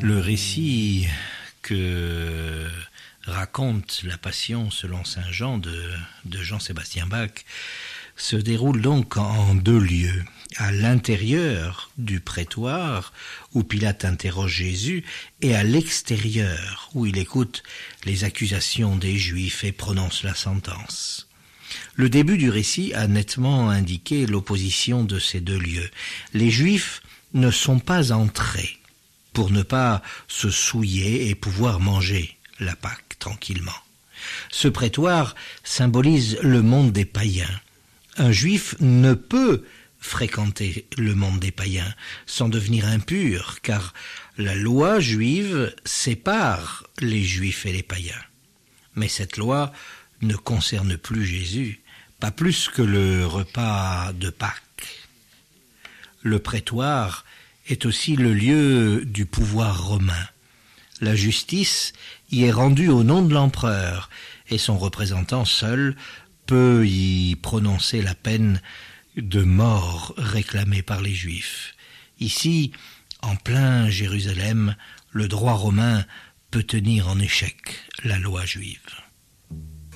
Le récit que raconte la Passion selon saint Jean de Jean-Sébastien Bach se déroule donc en deux lieux. À l'intérieur du prétoire, où Pilate interroge Jésus, et à l'extérieur, où il écoute les accusations des Juifs et prononce la sentence. Le début du récit a nettement indiqué l'opposition de ces deux lieux. Les Juifs ne sont pas entrés pour ne pas se souiller et pouvoir manger la Pâque tranquillement. Ce prétoire symbolise le monde des païens. Un Juif ne peut fréquenter le monde des païens sans devenir impur, car la loi juive sépare les Juifs et les païens. Mais cette loi ne concerne plus Jésus, pas plus que le repas de Pâques. Le prétoire est aussi le lieu du pouvoir romain. La justice y est rendue au nom de l'empereur, et son représentant seul peut y prononcer la peine de mort réclamée par les Juifs. Ici, en plein Jérusalem, le droit romain peut tenir en échec la loi juive.